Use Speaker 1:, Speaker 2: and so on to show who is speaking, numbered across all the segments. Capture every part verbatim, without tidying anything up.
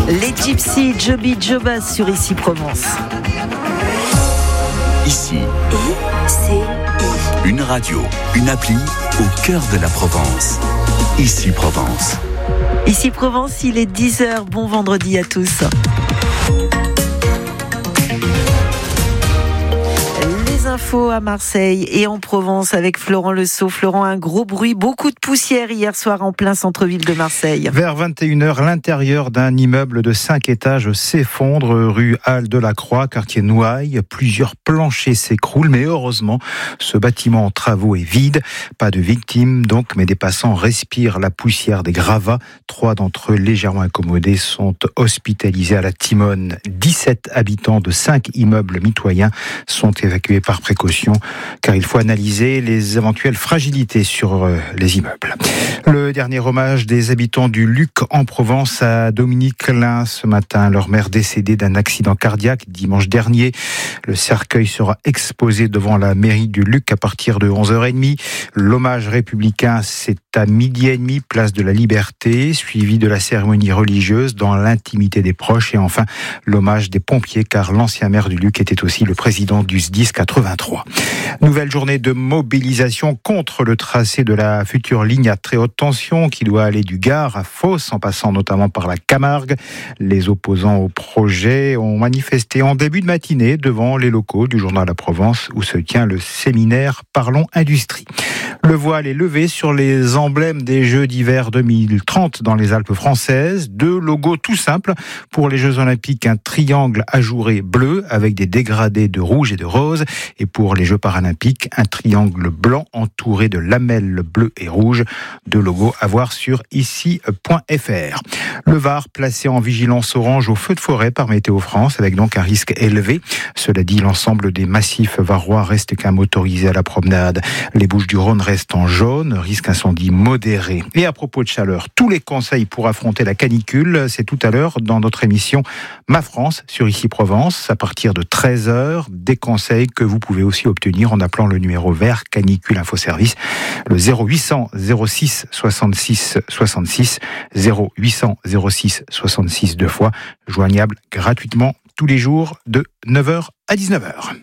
Speaker 1: Les Gypsy, Joby Joba sur Ici Provence.
Speaker 2: Ici,
Speaker 3: I C I.
Speaker 2: une radio, une appli au cœur de la Provence. Ici Provence.
Speaker 1: Ici Provence, il est dix heures. Bon vendredi à tous. Infos à Marseille et en Provence avec Florent Le Sceau. Florent, un gros bruit, beaucoup de poussière hier soir en plein centre-ville de Marseille.
Speaker 4: Vers vingt et une heures, l'intérieur d'un immeuble de cinq étages s'effondre, rue Halle de la Croix, quartier Nouaille. Plusieurs planchers s'écroulent, mais heureusement, ce bâtiment en travaux est vide. Pas de victimes donc, mais des passants respirent la poussière des gravats. Trois d'entre eux légèrement incommodés sont hospitalisés à la Timone. dix-sept habitants de cinq immeubles mitoyens sont évacués par précaution, car il faut analyser les éventuelles fragilités sur les immeubles. Le dernier hommage des habitants du Luc en Provence à Dominique Lin ce matin, leur mère décédée d'un accident cardiaque dimanche dernier. Le cercueil sera exposé devant la mairie du Luc à partir de onze heures trente. L'hommage républicain, c'est à midi et demi, place de la Liberté, suivi de la cérémonie religieuse dans l'intimité des proches et enfin l'hommage des pompiers, car l'ancien maire du Luc était aussi le président du S D I S quatre-vingt-trois. Nouvelle journée de mobilisation contre le tracé de la future ligne à très haute tension qui doit aller du Gard à Fos, en passant notamment par la Camargue. Les opposants au projet ont manifesté en début de matinée devant les locaux du journal La Provence où se tient le séminaire Parlons Industrie. Le voile est levé sur les emblèmes des Jeux d'hiver deux mille trente dans les Alpes françaises. Deux logos tout simples. Pour les Jeux Olympiques, un triangle ajouré bleu avec des dégradés de rouge et de rose. Et pour les Jeux Paralympiques, un triangle blanc entouré de lamelles bleues et rouges. Deux logos à voir sur ici point f r. Le Var placé en vigilance orange au feu de forêt par Météo France avec donc un risque élevé. Cela dit, l'ensemble des massifs varois reste qu'un motorisé à la promenade. Les Bouches-du-Rhône restent en jaune, risque incendie modéré. Et à propos de chaleur, tous les conseils pour affronter la canicule, c'est tout à l'heure dans notre émission Ma France sur Ici Provence, à partir de treize heures, des conseils que vous pouvez aussi obtenir en appelant le numéro vert Canicule Info Service, le zéro huit cents zéro six soixante-six soixante-six, zéro huit cents zéro six soixante-six deux fois, joignable gratuitement tous les jours de neuf heures à dix-neuf heures.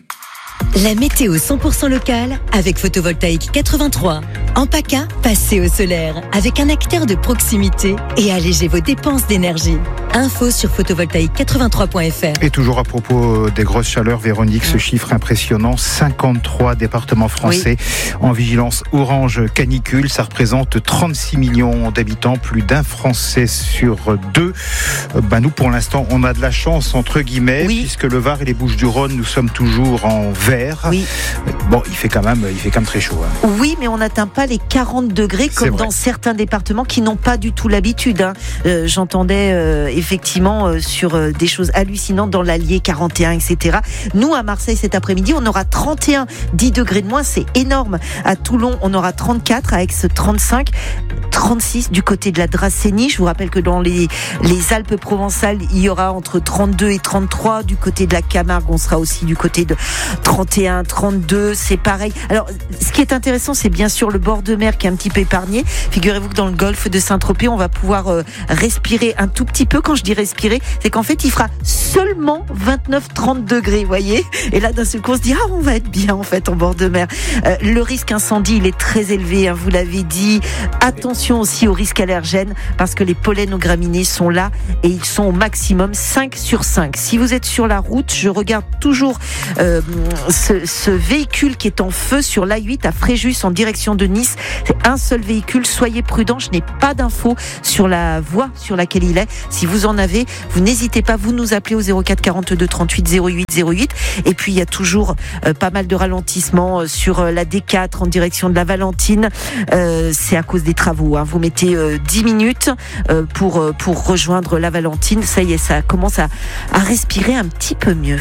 Speaker 3: La météo cent pour cent locale avec Photovoltaïque quatre-vingt-trois. En PACA, passez au solaire avec un acteur de proximité et allégez vos dépenses d'énergie. Info sur photovoltaïque quatre-vingt-trois point f r.
Speaker 4: Et toujours à propos des grosses chaleurs, Véronique, ce chiffre impressionnant, cinquante-trois départements français oui. en vigilance orange canicule. Ça représente trente-six millions d'habitants, plus d'un Français sur deux. Ben nous, pour l'instant, on a de la chance, entre guillemets, oui. puisque le Var et les Bouches-du-Rhône, nous sommes toujours en vert. Oui. Bon, il fait quand même, il fait quand même très chaud. Hein.
Speaker 1: Oui, mais on n'atteint pas les quarante degrés comme dans certains départements qui n'ont pas du tout l'habitude. Hein. Euh, j'entendais euh, effectivement euh, sur euh, des choses hallucinantes dans l'Allier, quarante et un, et cetera. Nous, à Marseille, cet après-midi, on aura trente et un, dix degrés de moins, c'est énorme. À Toulon, on aura trente-quatre, à Aix, trente-cinq, trente-six du côté de la Dracénie. Je vous rappelle que dans les, les Alpes provençales, il y aura entre trente-deux et trente-trois. Du côté de la Camargue, on sera aussi du côté de trente et un, trente-deux, c'est pareil. Alors, ce qui est intéressant, c'est bien sûr le bord de mer qui est un petit peu épargné. Figurez-vous que dans le golfe de Saint-Tropez, on va pouvoir euh, respirer un tout petit peu. Quand je dis respirer, c'est qu'en fait, il fera seulement vingt-neuf à trente degrés, vous voyez. Et là, d'un seul coup, on se dit, ah, on va être bien, en fait, en bord de mer. Euh, le risque incendie, il est très élevé, hein, vous l'avez dit. Attention aussi au risque allergène, parce que les pollens aux graminées sont là et ils sont au maximum cinq sur cinq. Si vous êtes sur la route, je regarde toujours euh, ce, ce véhicule qui est en feu sur l'A huit à Fréjus en direction de Nice. C'est un seul véhicule, soyez prudents. Je n'ai pas d'infos sur la voie sur laquelle il est. Si vous en avez, vous n'hésitez pas, vous nous appelez au zéro quatre quarante-deux trente-huit zéro huit zéro huit. Et puis il y a toujours euh, pas mal de ralentissements sur euh, la D quatre en direction de la Valentine. Euh, c'est à cause des travaux. Hein. Vous mettez euh, dix minutes euh, pour, euh, pour rejoindre la Valentine. Ça y est, ça commence à, à respirer un petit peu mieux.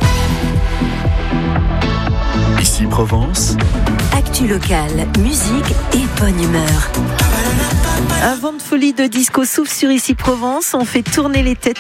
Speaker 2: Ici Provence.
Speaker 3: Actu locale, musique et bonne humeur.
Speaker 1: Un vent de folie de disco souffle sur Ici Provence. On fait tourner les têtes.